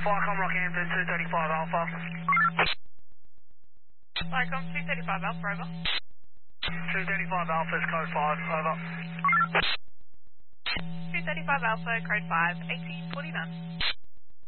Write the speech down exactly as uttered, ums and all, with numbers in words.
Flycom Rockhampton, two thirty-five Alpha. Flycom two thirty-five Alpha, over. two thirty-five Alpha is code five, over. two thirty-five Alpha, code five, eighteen forty-nine.